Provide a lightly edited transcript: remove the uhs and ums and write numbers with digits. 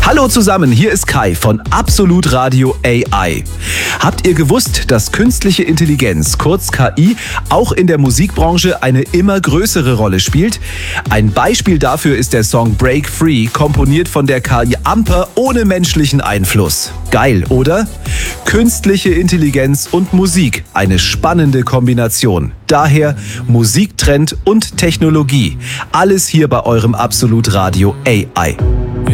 Hallo zusammen, hier ist Kai von Absolut Radio AI. Habt ihr gewusst, dass künstliche Intelligenz, kurz KI, auch in der Musikbranche eine immer größere Rolle spielt? Ein Beispiel dafür ist der Song Break Free, komponiert von der KI Amper ohne menschlichen Einfluss. Geil, oder? Künstliche Intelligenz und Musik, eine spannende Kombination. Daher Musiktrend und Technologie. Alles hier bei eurem Absolut Radio AI.